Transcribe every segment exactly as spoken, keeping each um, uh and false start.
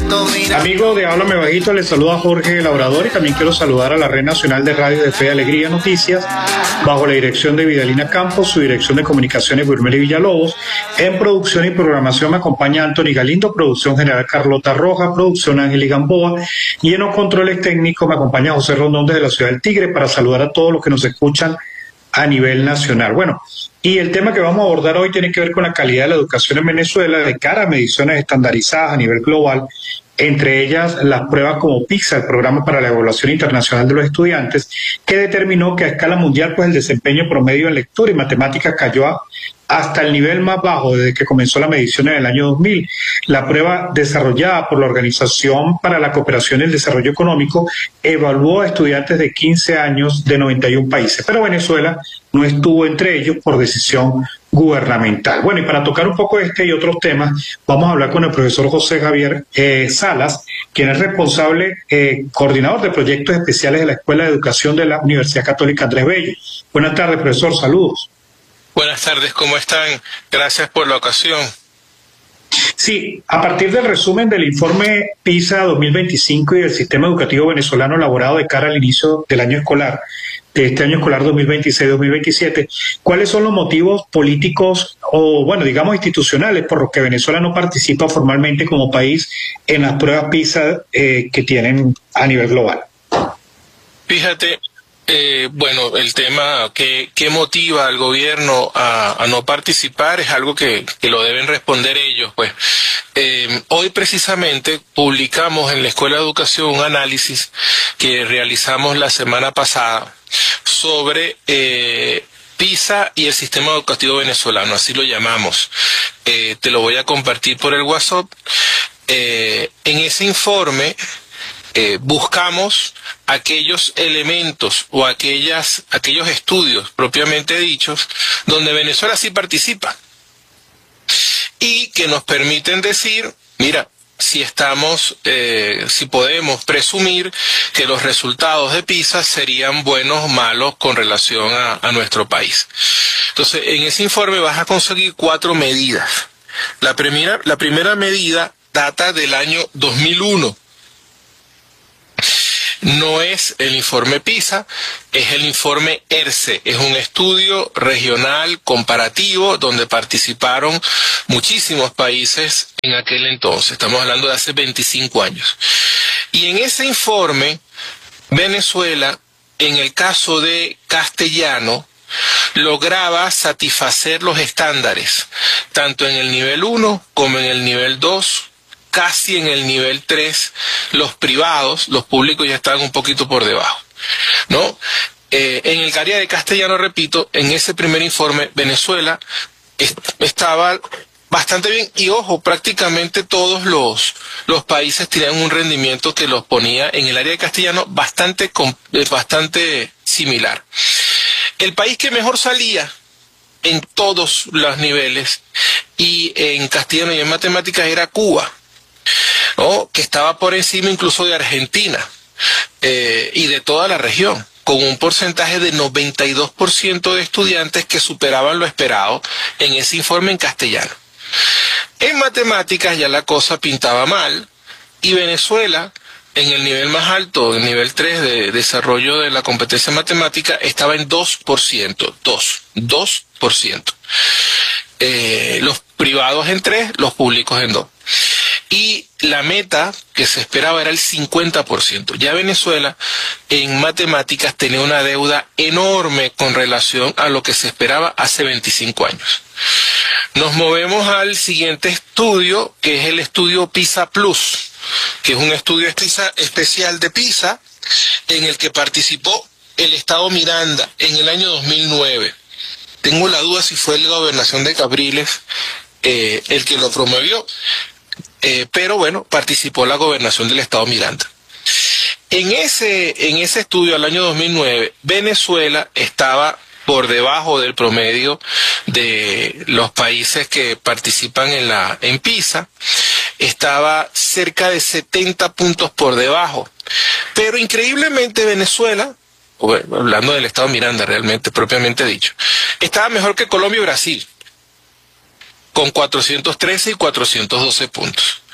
Amigo de Háblame Bajito, les saluda Jorge Labrador y también quiero saludar a la Red Nacional de Radio de Fe y Alegría Noticias, bajo la dirección de Vidalina Campos, su dirección de comunicaciones Burmeli Villalobos. En producción y programación me acompaña Anthony Galindo, producción general Carlota Roja, producción Ángel Gamboa, y en los controles técnicos me acompaña José Rondón desde la ciudad del Tigre para saludar a todos los que nos escuchan a nivel nacional. Bueno, y el tema que vamos a abordar hoy tiene que ver con la calidad de la educación en Venezuela de cara a mediciones estandarizadas a nivel global, entre ellas las pruebas como PISA, el Programa para la Evaluación Internacional de los Estudiantes, que determinó que a escala mundial pues el desempeño promedio en lectura y matemáticas cayó a hasta el nivel más bajo desde que comenzó la medición en el año dos mil. La prueba desarrollada por la Organización para la Cooperación y el Desarrollo Económico evaluó a estudiantes de quince años de noventa y un países, pero Venezuela no estuvo entre ellos por decisión gubernamental. Bueno, y para tocar un poco este y otros temas, vamos a hablar con el profesor José Javier eh, Salas, quien es responsable, eh, coordinador de proyectos especiales de la Escuela de Educación de la Universidad Católica Andrés Bello. Buenas tardes, profesor, saludos. Buenas tardes, ¿cómo están? Gracias por la ocasión. Sí, a partir del resumen del informe PISA dos mil veinticinco y del sistema educativo venezolano elaborado de cara al inicio del año escolar, de este año escolar dos mil veintiséis dos mil veintisiete, ¿cuáles son los motivos políticos o, bueno, digamos institucionales por los que Venezuela no participa formalmente como país en las pruebas PISA eh, que tienen a nivel global? Fíjate, eh, bueno, el tema que, que motiva al gobierno a, a no participar es algo que, que lo deben responder ellos, pues. Eh, hoy precisamente publicamos en la Escuela de Educación un análisis que realizamos la semana pasada sobre eh, PISA y el sistema educativo venezolano, así lo llamamos. Eh, te lo voy a compartir por el WhatsApp. Eh, en ese informe eh, buscamos aquellos elementos o aquellas, aquellos estudios propiamente dichos donde Venezuela sí participa y que nos permiten decir, mira, si estamos, eh, si podemos presumir que los resultados de PISA serían buenos o malos con relación a, a nuestro país. Entonces, en ese informe vas a conseguir cuatro medidas. La primera, la primera medida data del año dos mil uno. No es el informe PISA, es el informe ERCE, es un estudio regional comparativo donde participaron muchísimos países en aquel entonces, estamos hablando de hace veinticinco años. Y en ese informe, Venezuela, en el caso de castellano, lograba satisfacer los estándares, tanto en el nivel uno como en el nivel dos, casi en el nivel tres, los privados, los públicos ya estaban un poquito por debajo, ¿no? Eh, en el área de castellano, repito, en ese primer informe, Venezuela est estaba bastante bien, y ojo, prácticamente todos los, los países tenían un rendimiento que los ponía en el área de castellano bastante, bastante similar. El país que mejor salía en todos los niveles, y en castellano y en matemáticas, era Cuba, ¿no? Que estaba por encima incluso de Argentina eh, y de toda la región, con un porcentaje de noventa y dos por ciento de estudiantes que superaban lo esperado en ese informe en castellano. En matemáticas ya la cosa pintaba mal, y Venezuela, en el nivel más alto, el nivel tres de desarrollo de la competencia matemática, estaba en dos por ciento, dos, dos por ciento. Eh, los privados en tres, los públicos en dos. Y la meta que se esperaba era el cincuenta por ciento. Ya Venezuela en matemáticas tenía una deuda enorme con relación a lo que se esperaba hace veinticinco años. Nos movemos al siguiente estudio, que es el estudio PISA Plus, que es un estudio especial de PISA en el que participó el Estado Miranda en el año dos mil nueve. Tengo la duda si fue la gobernación de Capriles eh, el que lo promovió. Eh, pero bueno, participó la gobernación del Estado Miranda. En ese, en ese estudio, al año dos mil nueve, Venezuela estaba por debajo del promedio de los países que participan en, la, en PISA, estaba cerca de setenta puntos por debajo. Pero increíblemente Venezuela, bueno, hablando del Estado Miranda realmente, propiamente dicho, estaba mejor que Colombia y Brasil, con cuatrocientos trece y cuatrocientos doce puntos.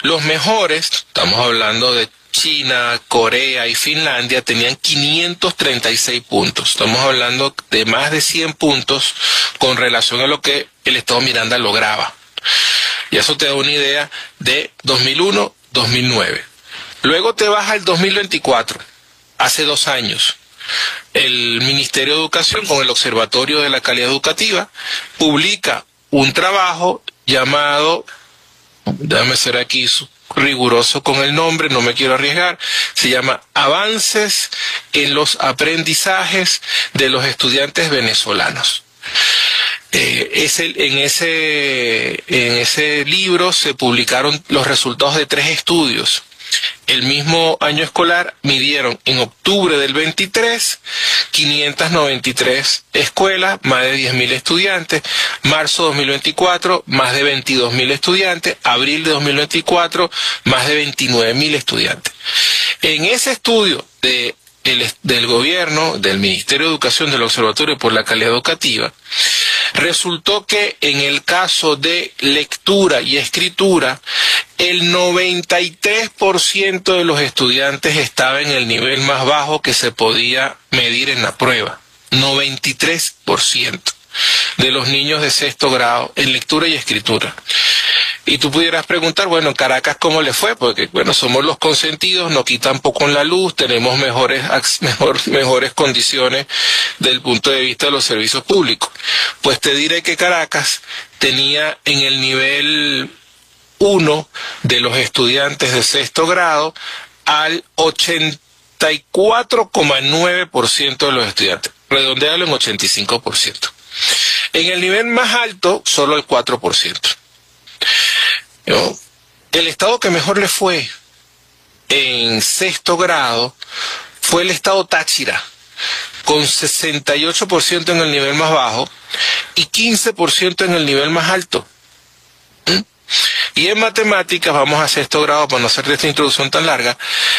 Los mejores, estamos hablando de China, Corea y Finlandia, tenían quinientos treinta y seis puntos. Estamos hablando de más de cien puntos con relación a lo que el Estado Miranda lograba. Y eso te da una idea de dos mil uno a dos mil nueve. Luego te vas al dos mil veinticuatro, hace dos años. El Ministerio de Educación, con el Observatorio de la Calidad Educativa, publica un trabajo llamado, déjame ser aquí riguroso con el nombre, no me quiero arriesgar, se llama Avances en los aprendizajes de los estudiantes venezolanos. Eh, ese, en, ese, en ese libro se publicaron los resultados de tres estudios. El mismo año escolar midieron en octubre del veintitrés quinientas noventa y tres escuelas, más de diez mil estudiantes, marzo dos mil veinticuatro más de veintidós mil estudiantes, abril de dos mil veinticuatro más de veintinueve mil estudiantes. En ese estudio de el, del gobierno, del Ministerio de Educación, del Observatorio por la Calidad Educativa, resultó que en el caso de lectura y escritura, el noventa y tres por ciento de los estudiantes estaba en el nivel más bajo que se podía medir en la prueba. noventa y tres por ciento de los niños de sexto grado en lectura y escritura. Y tú pudieras preguntar, bueno, en Caracas, ¿cómo le fue? Porque, bueno, somos los consentidos, nos quitan poco en la luz, tenemos mejores, mejor, mejores condiciones desde el punto de vista de los servicios públicos. Pues te diré que Caracas tenía en el nivel uno de los estudiantes de sexto grado al ochenta y cuatro coma nueve por ciento de los estudiantes. Redondealo en ochenta y cinco por ciento. En el nivel más alto, solo el cuatro por ciento. ¿No? El estado que mejor le fue en sexto grado fue el estado Táchira, con sesenta y ocho por ciento en el nivel más bajo y quince por ciento en el nivel más alto. ¿Mm? Y en matemáticas, vamos a sexto grado para no hacer esta introducción tan larga,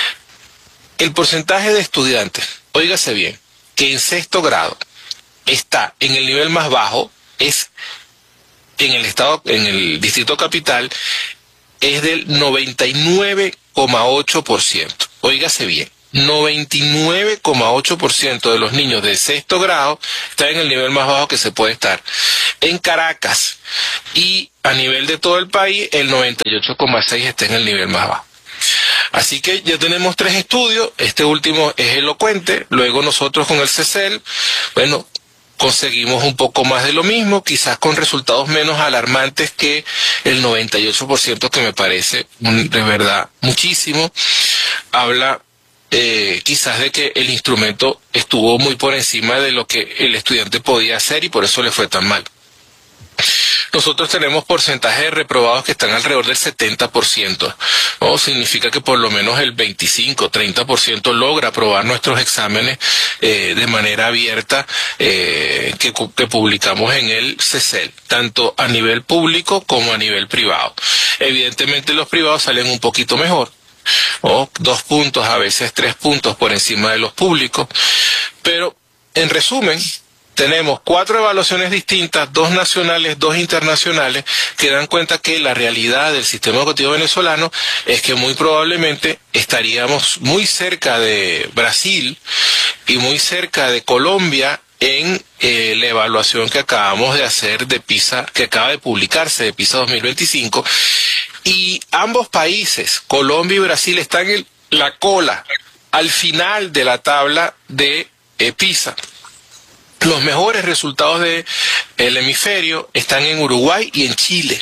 el porcentaje de estudiantes, óigase bien, que en sexto grado está en el nivel más bajo, es en el estado, en el distrito capital, es del noventa y nueve coma ocho por ciento. Óigase bien, noventa y nueve coma ocho por ciento de los niños de sexto grado están en el nivel más bajo que se puede estar. En Caracas y a nivel de todo el país, el noventa y ocho coma seis por ciento está en el nivel más bajo. Así que ya tenemos tres estudios, este último es elocuente, luego nosotros con el C E C E L, bueno, conseguimos un poco más de lo mismo, quizás con resultados menos alarmantes que el noventa y ocho por ciento, que me parece de verdad muchísimo. Habla eh, quizás de que el instrumento estuvo muy por encima de lo que el estudiante podía hacer y por eso le fue tan mal. Nosotros tenemos porcentajes de reprobados que están alrededor del setenta por ciento, ¿no? Significa que por lo menos el veinticinco, treinta por ciento logra aprobar nuestros exámenes eh, de manera abierta eh, que, que publicamos en el C E C E L, tanto a nivel público como a nivel privado. Evidentemente los privados salen un poquito mejor, ¿no? Dos puntos, a veces tres puntos por encima de los públicos, pero en resumen, tenemos cuatro evaluaciones distintas, dos nacionales, dos internacionales, que dan cuenta que la realidad del sistema educativo venezolano es que muy probablemente estaríamos muy cerca de Brasil y muy cerca de Colombia en eh, la evaluación que acabamos de hacer de PISA, que acaba de publicarse de PISA dos mil veinticinco, y ambos países, Colombia y Brasil, están en la cola, al final de la tabla de eh, PISA. Los mejores resultados del hemisferio están en Uruguay y en Chile.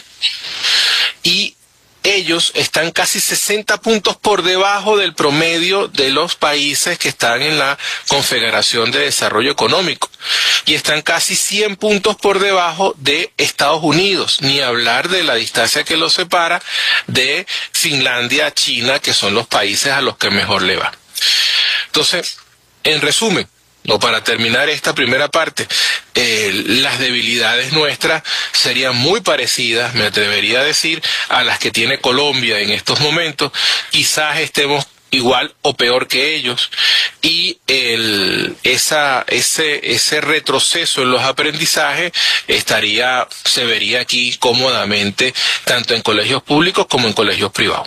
Y ellos están casi sesenta puntos por debajo del promedio de los países que están en la Confederación de Desarrollo Económico. Y están casi cien puntos por debajo de Estados Unidos, ni hablar de la distancia que los separa de Finlandia, China, que son los países a los que mejor le va. Entonces, en resumen, o para terminar esta primera parte, eh, las debilidades nuestras serían muy parecidas, me atrevería a decir, a las que tiene Colombia en estos momentos. Quizás estemos igual o peor que ellos, y el, esa, ese, ese retroceso en los aprendizajes estaría, se vería aquí cómodamente, tanto en colegios públicos como en colegios privados.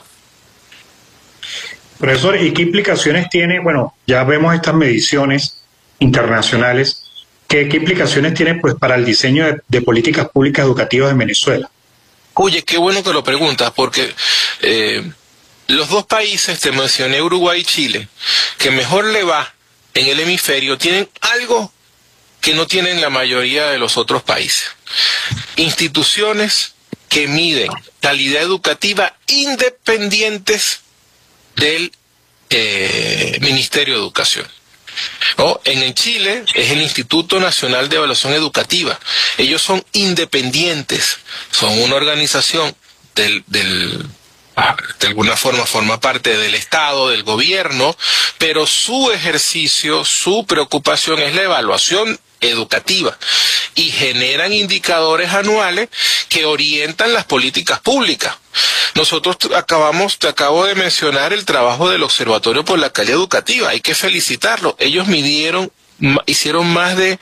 Profesor, ¿y qué implicaciones tiene? Bueno, ya vemos estas mediciones internacionales. ¿Qué, qué implicaciones tiene pues para el diseño de, de políticas públicas educativas en Venezuela? Oye, qué bueno que lo preguntas, porque eh, los dos países, te mencioné, Uruguay y Chile, que mejor le va en el hemisferio, tienen algo que no tienen la mayoría de los otros países. Instituciones que miden calidad educativa independientes del eh, Ministerio de Educación. ¿No? En Chile es el Instituto Nacional de Evaluación Educativa. Ellos son independientes, son una organización del, del de alguna forma forma parte del Estado, del gobierno, pero su ejercicio, su preocupación es la evaluación educativa y generan indicadores anuales que orientan las políticas públicas. Nosotros acabamos, te acabo de mencionar el trabajo del Observatorio por la Calidad Educativa, hay que felicitarlo. Ellos midieron, hicieron más de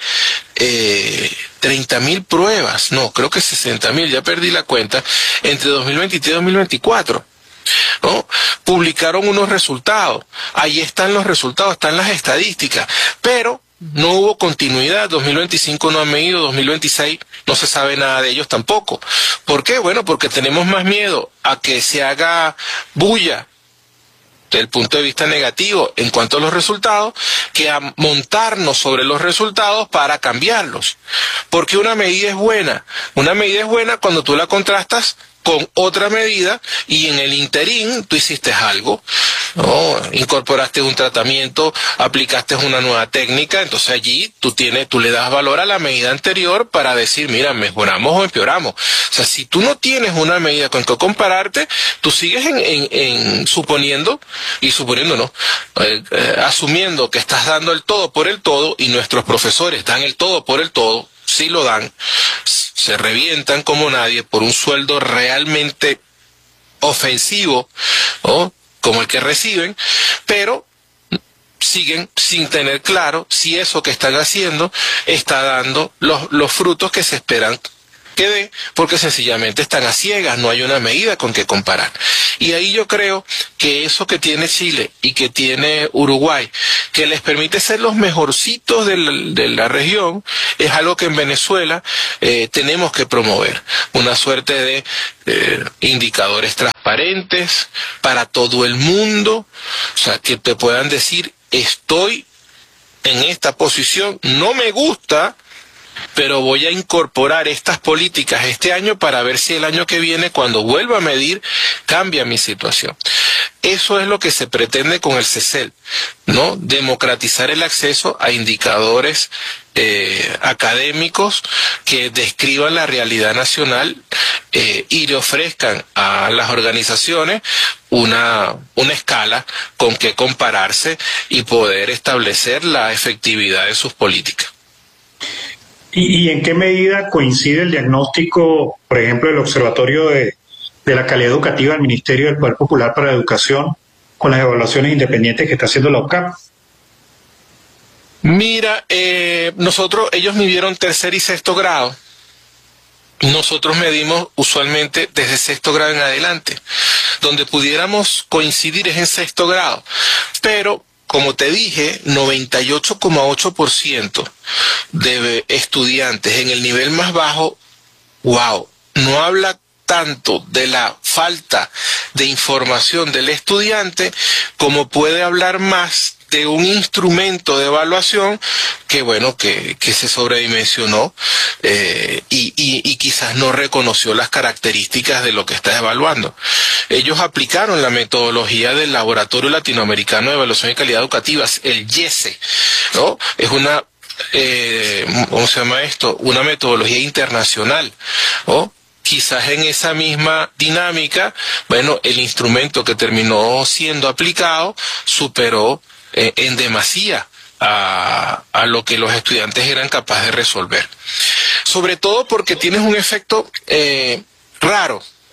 eh, treinta mil pruebas, no, creo que sesenta mil, ya perdí la cuenta, entre dos mil veintitrés y dos mil veinticuatro. ¿No? Publicaron unos resultados, ahí están los resultados, están las estadísticas, pero no hubo continuidad. Dos mil veinticinco no han medido, dos mil veintiséis no se sabe nada de ellos tampoco. ¿Por qué? Bueno, porque tenemos más miedo a que se haga bulla desde el punto de vista negativo en cuanto a los resultados, que a montarnos sobre los resultados para cambiarlos. Porque una medida es buena, una medida es buena cuando tú la contrastas con otra medida y en el interín tú hiciste algo, ¿no? Incorporaste un tratamiento, aplicaste una nueva técnica, entonces allí tú tienes, tú le das valor a la medida anterior para decir, mira, mejoramos o empeoramos. O sea, si tú no tienes una medida con que compararte, tú sigues en, en, en suponiendo, y suponiendo no, eh, eh, asumiendo que estás dando el todo por el todo, y nuestros profesores dan el todo por el todo, sí lo dan, se revientan como nadie por un sueldo realmente ofensivo, ¿no? Como el que reciben, pero siguen sin tener claro si eso que están haciendo está dando los, los frutos que se esperan que dé, porque sencillamente están a ciegas, no hay una medida con que comparar. Y ahí yo creo que eso que tiene Chile y que tiene Uruguay, que les permite ser los mejorcitos de la, de la región, es algo que en Venezuela eh, tenemos que promover. Una suerte de eh, indicadores transparentes para todo el mundo, o sea, que te puedan decir, estoy en esta posición, no me gusta, pero voy a incorporar estas políticas este año para ver si el año que viene, cuando vuelva a medir, cambia mi situación. Eso es lo que se pretende con el C E C E L, ¿no? Democratizar el acceso a indicadores eh, académicos que describan la realidad nacional eh, y le ofrezcan a las organizaciones una, una escala con que compararse y poder establecer la efectividad de sus políticas. ¿Y, y en qué medida coincide el diagnóstico, por ejemplo, del Observatorio de, de la Calidad Educativa del Ministerio del Poder Popular para la Educación con las evaluaciones independientes que está haciendo la O C A P? Mira, eh, nosotros, ellos midieron tercer y sexto grado. Nosotros medimos usualmente desde sexto grado en adelante. Donde pudiéramos coincidir es en sexto grado. Pero, como te dije, noventa y ocho coma ocho por ciento de estudiantes en el nivel más bajo, wow, no habla tanto de la falta de información del estudiante como puede hablar más de un instrumento de evaluación que, bueno, que, que se sobredimensionó eh, y, y, y quizás no reconoció las características de lo que está evaluando. Ellos aplicaron la metodología del Laboratorio Latinoamericano de Evaluación y Calidad Educativa, el YESE, ¿no? Es una, eh, ¿cómo se llama esto? Una metodología internacional, ¿no? Quizás en esa misma dinámica, bueno, el instrumento que terminó siendo aplicado superó eh, en demasía a, a lo que los estudiantes eran capaces de resolver. Sobre todo porque tienes un efecto eh, raro,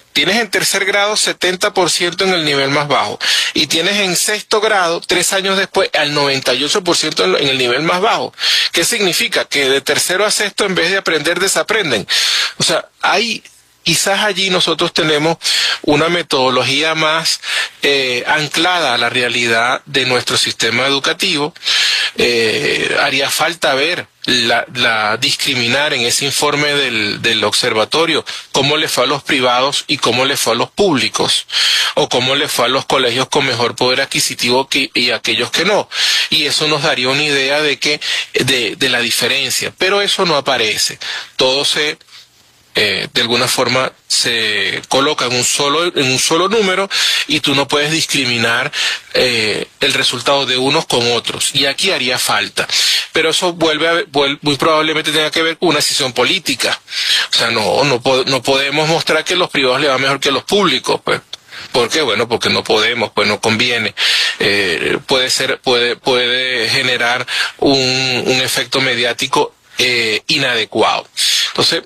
tienes en tercer grado setenta por ciento en el nivel más bajo y tienes en sexto grado, tres años después, al noventa y ocho por ciento en el nivel más bajo. ¿Qué significa? Que de tercero a sexto, en vez de aprender, desaprenden. O sea, hay... Quizás allí nosotros tenemos una metodología más eh, anclada a la realidad de nuestro sistema educativo. Eh, haría falta ver, la, la discriminar en ese informe del, del observatorio cómo le fue a los privados y cómo le fue a los públicos, o cómo le fue a los colegios con mejor poder adquisitivo que, y aquellos que no. Y eso nos daría una idea de, que, de, de la diferencia. Pero eso no aparece. Todo se... Eh, de alguna forma se coloca en un solo en un solo número y tú no puedes discriminar eh, el resultado de unos con otros, y aquí haría falta, pero eso vuelve a vuelve, muy probablemente tenga que ver con una decisión política. O sea, no no no podemos mostrar que los privados le va mejor que los públicos, pues. ¿Por qué? Bueno, porque no podemos, pues no conviene. Eh, puede ser puede puede generar un un efecto mediático eh, inadecuado. Entonces,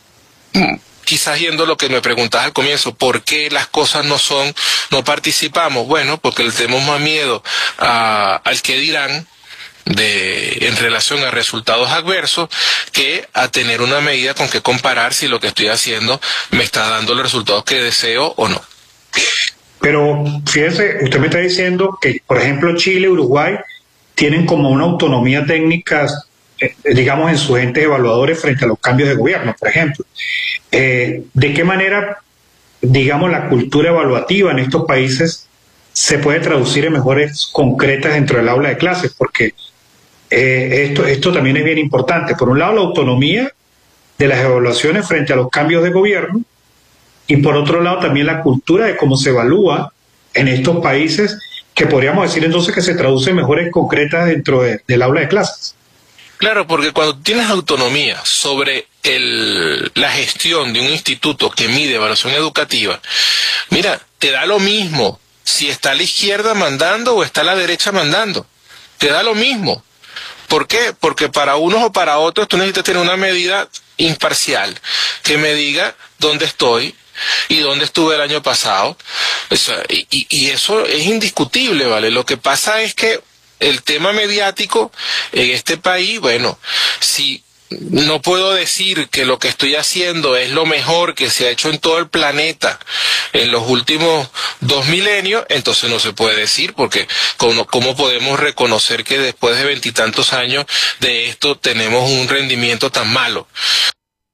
quizás yendo a lo que me preguntabas al comienzo, ¿por qué las cosas no son, no participamos? Bueno, porque le tenemos más miedo a, al que dirán de, en relación a resultados adversos, que a tener una medida con que comparar si lo que estoy haciendo me está dando los resultados que deseo o no. Pero fíjese, usted me está diciendo que, por ejemplo, Chile, Uruguay tienen como una autonomía técnica, eh, digamos, en sus entes evaluadores frente a los cambios de gobierno, por ejemplo. Eh, ¿De qué manera, digamos, la cultura evaluativa en estos países se puede traducir en mejores concretas dentro del aula de clases? Porque eh, esto, esto también es bien importante. Por un lado, la autonomía de las evaluaciones frente a los cambios de gobierno, y por otro lado también la cultura de cómo se evalúa en estos países, que podríamos decir entonces que se traduce en mejores concretas dentro de, del aula de clases. Claro, porque cuando tienes autonomía sobre el, la gestión de un instituto que mide evaluación educativa, mira, te da lo mismo si está a la izquierda mandando o está a la derecha mandando. Te da lo mismo. ¿Por qué? Porque para unos o para otros tú necesitas tener una medida imparcial que me diga dónde estoy y dónde estuve el año pasado. O sea, y, y eso es indiscutible, ¿vale? Lo que pasa es que el tema mediático en este país, bueno, si no puedo decir que lo que estoy haciendo es lo mejor que se ha hecho en todo el planeta en los últimos dos milenios, entonces no se puede decir, porque ¿cómo, cómo podemos reconocer que después de veintitantos años de esto tenemos un rendimiento tan malo?